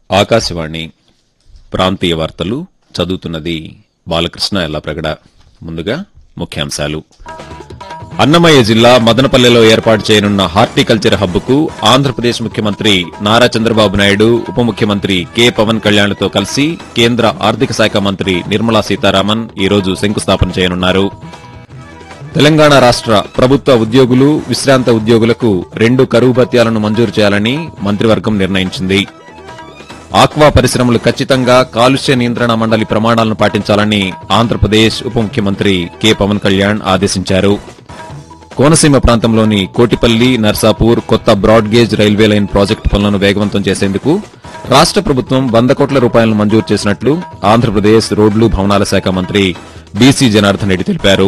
ఆకాశవాణి ప్రాంతీయ వార్తలు చదువుతున్నది బాలకృష్ణ ఎల్లప్రగడ. ముందుగా ముఖ్యాంశాలు. అన్నమయ్య జిల్లా మదనపల్లెలో ఏర్పాటు చేయనున్న హార్టికల్చర్ హబ్కు ఆంధ్రప్రదేశ్ ముఖ్యమంత్రి నారా చంద్రబాబు నాయుడు, ఉప ముఖ్యమంత్రి కె పవన్ కళ్యాణ్లతో కలిసి కేంద్ర ఆర్థిక శాఖ మంత్రి నిర్మలా సీతారామన్ ఈరోజు శంకుస్థాపన చేయనున్నారు. తెలంగాణ రాష్ట ప్రభుత్వ ఉద్యోగులు, విశ్రాంత ఉద్యోగులకు 2 కరువు భత్యాలను మంజూరు చేయాలని మంత్రివర్గం నిర్ణయించింది. ఆక్వా పరిశ్రమలు ఖచ్చితంగా కాలుష్య నియంత్రణ మండలి ప్రమాణాలను పాటించాలని ఆంధ్రప్రదేశ్ ఉప ముఖ్యమంత్రి కె పవన్ కళ్యాణ్ ఆదేశించారు. కోనసీమ ప్రాంతంలోని కోటిపల్లి, నర్సాపూర్ కొత్త బ్రాడ్గేజ్ రైల్వే లైన్ ప్రాజెక్టు పనులను వేగవంతం చేసేందుకు రాష్ట ప్రభుత్వం 100 కోట్ల రూపాయలను మంజూరు చేసినట్లు ఆంధ్రప్రదేశ్ రోడ్లు, భవనాల శాఖ మంత్రి బీసీ జనార్దన్ రెడ్డి తెలిపారు.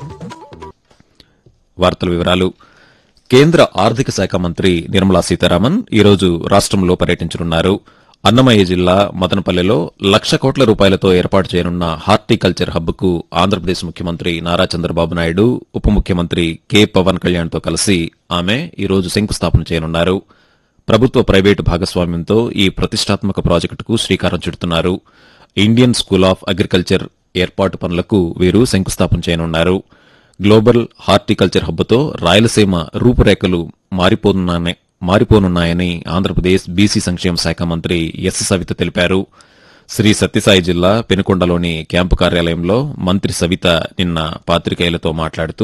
వార్తల వివరాలు. కేంద్ర ఆర్థిక శాఖ మంత్రి నిర్మలా సీతారామన్ ఈరోజు రాష్టంలో పర్యటించనున్నారు. అన్నమయ్య జిల్లా మదనపల్లెలో 1,00,000 కోట్ల రూపాయలతో ఏర్పాటు చేయనున్న హార్టికల్చర్ హబ్కు ఆంధ్రప్రదేశ్ ముఖ్యమంత్రి నారా చంద్రబాబు నాయుడు, ఉప ముఖ్యమంత్రి కె పవన్ కళ్యాణ్తో కలిసి ఆమె ఈరోజు శంకుస్థాపన చేయనున్నారు. ప్రభుత్వ ప్రైవేటు భాగస్వామ్యంతో ఈ ప్రతిష్టాత్మక ప్రాజెక్టుకు శ్రీకారం చుడుతున్నారు. ఇండియన్ స్కూల్ ఆఫ్ అగ్రికల్చర్ ఏర్పాటు పనులకు వీరు శంకుస్థాపన చేయనున్నారు. గ్లోబల్ హార్టికల్చర్ హబ్తో రాయలసీమ రూపురేఖలు మారిపోనున్నాయని ఆంధ్రప్రదేశ్ బీసీ సంక్షేమ శాఖ మంత్రి ఎస్ సవిత తెలిపారు. శ్రీ సత్యసాయి జిల్లా పెనుకొండలోని క్యాంపు కార్యాలయంలో మంత్రి సవిత నిన్న పాత్రికేయులతో మాట్లాడుతూ,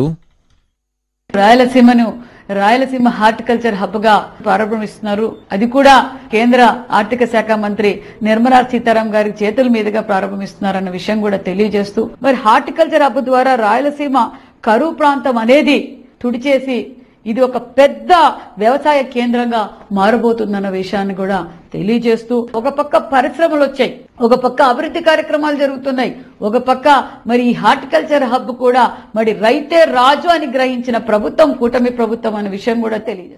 రాయలసీమ హార్టికల్చర్ హబ్ గా ప్రారంభిస్తున్నారు. అది కూడా కేంద్ర ఆర్థిక శాఖ మంత్రి నిర్మలా సీతారాం గారి చేతుల మీదుగా ప్రారంభిస్తున్నారన్న విషయం కూడా తెలియజేస్తూ, మరి హార్టికల్చర్ హబ్ ద్వారా రాయలసీమ కరువు ప్రాంతం అనేది తుడిచేసి ఇది ఒక పెద్ద వ్యవసాయ కేంద్రంగా మారబోతుందన్న విషయాన్ని కూడా తెలియజేస్తూ, ఒక పక్క పరిశ్రమలు వచ్చాయి, ఒక పక్క అభివృద్ధి కార్యక్రమాలు జరుగుతున్నాయి, ఒక పక్క మరి ఈ హార్టికల్చర్ హబ్ కూడా మరి రైతే రాజు అని గ్రహించిన ప్రభుత్వం కూటమి ప్రభుత్వం అనే విషయం కూడా తెలియజేస్తుంది.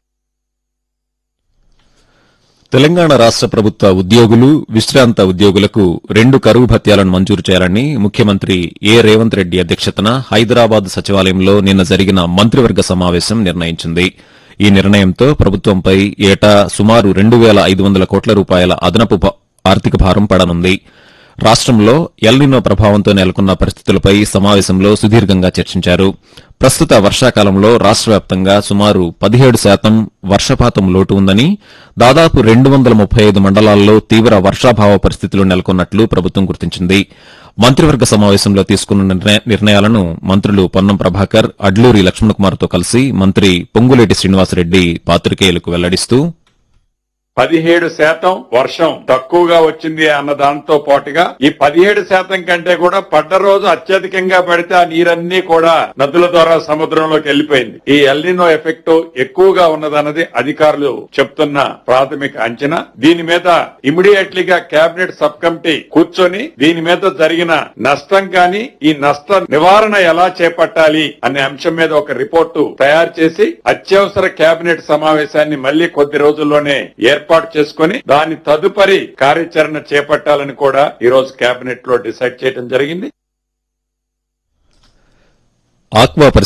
తెలంగాణ రాష్ట ప్రభుత్వ ఉద్యోగులు, విశ్రాంత ఉద్యోగులకు 2 కరువు భత్యాలను మంజూరు చేయాలని ముఖ్యమంత్రి ఏ రేవంత్ రెడ్డి అధ్యక్షతన హైదరాబాద్ సచివాలయంలో నిన్న జరిగిన మంత్రివర్గ సమావేశం నిర్ణయించింది. ఈ నిర్ణయంతో ప్రభుత్వంపై ఏటా సుమారు 2,500 కోట్ల రూపాయల అదనపు ఆర్థిక భారం పడనుంది. రాష్టంలో ఎల్నినో ప్రభావంతో నెలకొన్న పరిస్థితులపై సమావేశంలో సుదీర్ఘంగా చర్చించారు. ప్రస్తుత వర్షాకాలంలో రాష్ట వ్యాప్తంగా సుమారు 17% వర్షపాతం లోటు ఉందని, దాదాపు 235 మండలాల్లో తీవ్ర వర్షాభావ పరిస్థితులు నెలకొన్నట్లు ప్రభుత్వం గుర్తించింది. మంత్రివర్గ సమావేశంలో తీసుకున్న నిర్ణయాలను మంత్రులు పొన్నం ప్రభాకర్, అడ్లూరి లక్ష్మణకుమార్తో కలిసి మంత్రి పొంగులేటి శ్రీనివాసరెడ్డి పాత్రికేయులకు వెల్లడిస్తూ, 17% వర్షం తక్కువగా వచ్చింది అన్న దాంతో పాటుగా ఈ 17% కంటే కూడా పడ్డ రోజు అత్యధికంగా పడితే ఆ నీరన్నీ కూడా నదుల ద్వారా సముద్రంలోకి వెళ్లిపోయింది. ఈ ఎల్నినో ఎఫెక్ట్ ఎక్కువగా ఉన్నదన్నది అధికారులు చెప్తున్న ప్రాథమిక అంచనా. దీని మీద ఇమీడియట్లీగా కేబినెట్ సబ్ కమిటీ కూర్చొని దీని మీద జరిగిన నష్టం కానీ ఈ నష్ట నివారణ ఎలా చేపట్టాలి అనే అంశం మీద ఒక రిపోర్టు తయారు చేసి అత్యవసర కేబినెట్ సమావేశాన్ని మళ్లీ కొద్ది రోజుల్లోనే ఏర్పాటు చేసుకుని దాని తదుపరి కార్యాచరణ చేపట్టాలని కూడా ఈ రోజు కేబినెట్ లో డిసైడ్ చేయడం జరిగింది. ఆక్వా